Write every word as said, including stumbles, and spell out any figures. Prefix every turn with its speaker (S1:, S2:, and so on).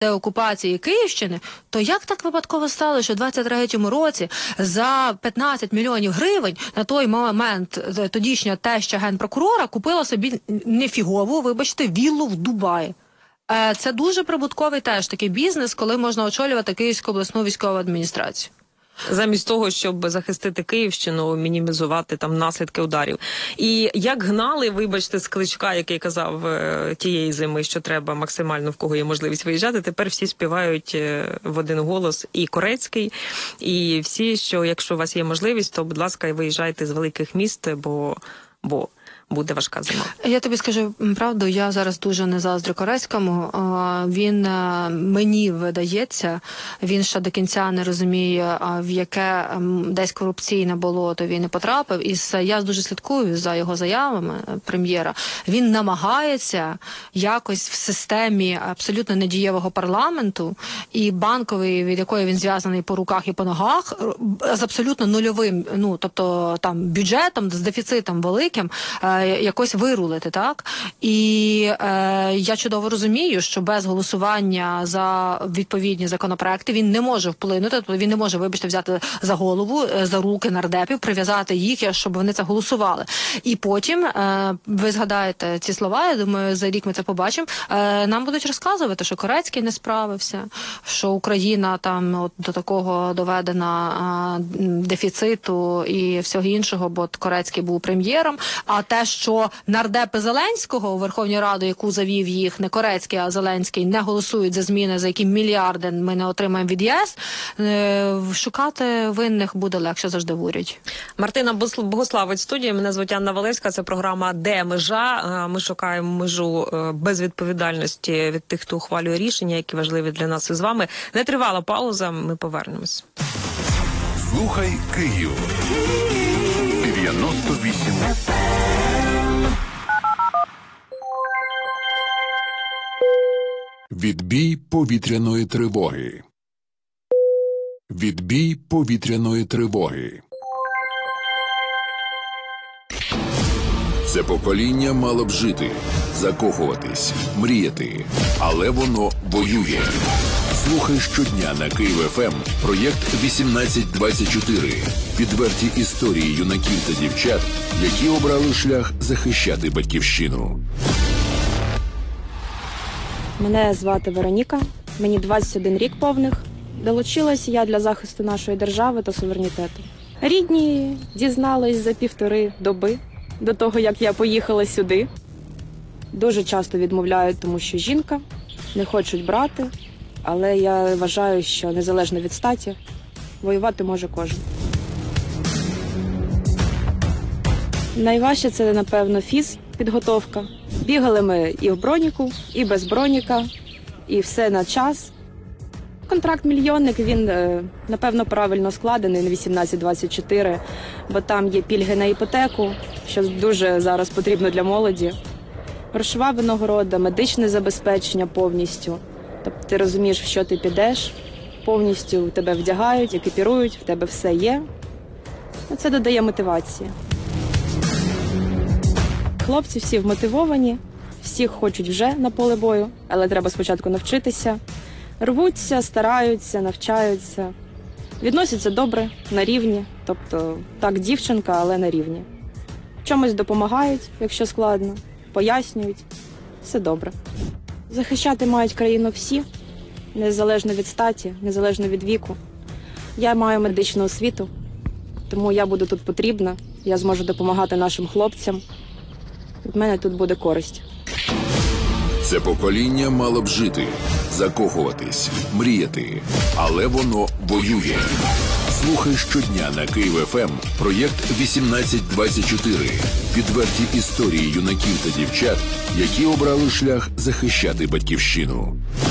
S1: деокупації Київщини, то як так випадково стало, що в двадцять третьому році за п'ятнадцять мільйонів гривень на той момент тодішня теща генпрокурора купила собі нефігову, вибачте, віллу в Дубаї? Це дуже прибутковий теж такий бізнес, коли можна очолювати Київську обласну військову адміністрацію.
S2: Замість того, щоб захистити Київщину, мінімізувати там наслідки ударів. І як гнали, вибачте, з Кличка, який казав тієї зими, що треба максимально, в кого є можливість виїжджати, тепер всі співають в один голос, і Корецький, і всі, що якщо у вас є можливість, то, будь ласка, виїжджайте з великих міст, бо... бо... буде важка зима.
S1: Я тобі скажу правду, я зараз дуже не заздрю Корецькому. Він, мені видається, він ще до кінця не розуміє, в яке десь корупційне болото він і потрапив. І я дуже слідкую за його заявами прем'єра. Він намагається якось в системі абсолютно недієвого парламенту і банкової, від якої він зв'язаний по руках і по ногах, з абсолютно нульовим, ну, тобто там бюджетом, з дефіцитом великим, якось вирулити, так? І е, я чудово розумію, що без голосування за відповідні законопроекти він не може вплинути, тобто він не може, вибачте, взяти за голову, за руки нардепів, прив'язати їх, щоб вони це голосували. І потім, е, ви згадаєте ці слова, я думаю, за рік ми це побачимо, е, нам будуть розказувати, що Корецький не справився, що Україна там от, до такого доведена е, дефіциту і всього іншого, бо Корецький був прем'єром, а те, що нардепи Зеленського у Верховній Раді, яку завів їх не Корецький, а Зеленський, не голосують за зміни, за які мільярди ми не отримаємо від ЄС, шукати винних буде легше завжди в уряді.
S2: Мартина Богославець, студія. Мене звуть Анна Валевська. Це програма «Де межа?». Ми шукаємо межу безвідповідальності від тих, хто ухвалює рішення, які важливі для нас із вами. Не тривала пауза, ми повернемось.
S3: Слухай Київ. дев'яносто вісім. Відбій повітряної тривоги. Відбій повітряної тривоги. Це покоління мало б жити, закохуватись, мріяти, але воно воює. Слухай щодня на Київ еф ем проєкт вісімнадцять двадцять чотири. Відверті історії юнаків та дівчат, які обрали шлях захищати батьківщину.
S4: Мене звати Вероніка, мені двадцять один рік повних. Долучилась я для захисту нашої держави та суверенітету. Рідні дізнались за півтори доби до того, як я поїхала сюди. Дуже часто відмовляють, тому що жінка, не хочуть брати. Але я вважаю, що незалежно від статі, воювати може кожен. Найважче це, напевно, фіз, підготовка. Бігали ми і в броніку, і без броніка, і все на час. Контракт-мільйонник, він, напевно, правильно складений на вісімнадцять двадцять чотири, бо там є пільги на іпотеку, що дуже зараз потрібно для молоді. Грошова винагорода, медичне забезпечення повністю. Тобто ти розумієш, в що ти підеш, повністю тебе вдягають, екіпірують, в тебе все є. Це додає мотивації. Хлопці всі вмотивовані, всі хочуть вже на поле бою, але треба спочатку навчитися. Рвуться, стараються, навчаються. Відносяться добре, на рівні. Тобто, так, дівчинка, але на рівні. Чомусь допомагають, якщо складно, пояснюють. Все добре. Захищати мають країну всі, незалежно від статі, незалежно від віку. Я маю медичну освіту, тому я буду тут потрібна, я зможу допомагати нашим хлопцям. Від мене тут буде користь.
S3: Це покоління мало б жити, закохуватись, мріяти, але воно воює. Слухай щодня на Київ еф ем проєкт вісімнадцять двадцять чотири. Відверті історії юнаків та дівчат, які обрали шлях захищати батьківщину.